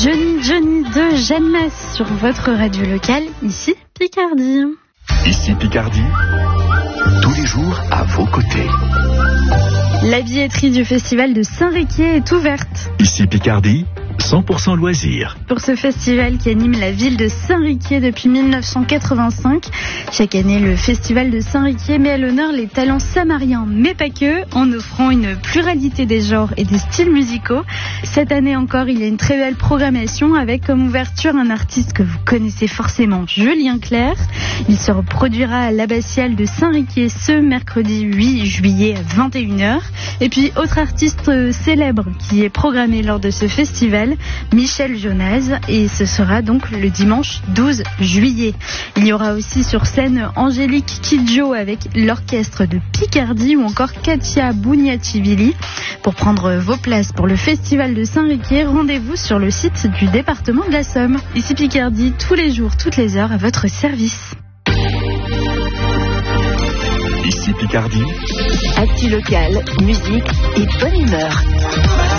Johnny Johnny de Jeanne Masse sur votre radio locale, ici Picardie. Ici Picardie, tous les jours à vos côtés. La billetterie du festival de Saint-Riquier est ouverte. Ici Picardie, 100% loisirs. Pour ce festival qui anime la ville de Saint-Riquier depuis 1985, chaque année le festival de Saint-Riquier met à l'honneur les talents samariens, mais pas que, en offrant une pluralité des genres et des styles musicaux. Cette année encore, il y a une très belle programmation avec comme ouverture un artiste que vous connaissez forcément, Julien Clerc. Il se reproduira à l'abbatiale de Saint-Riquier ce mercredi 8 juillet à 21h. Et puis, autre artiste célèbre qui est programmé lors de ce festival, Michel Jonas, et ce sera donc le dimanche 12 juillet. Il y aura aussi sur scène Angélique Kidjo avec l'orchestre de Picardie ou encore Katia Bouniativili. Pour prendre vos places pour le festival de Saint-Riquier, rendez-vous sur le site du département de la Somme. Ici Picardie, tous les jours, toutes les heures à votre service. Ici Picardie, actu local, musique et bonne humeur.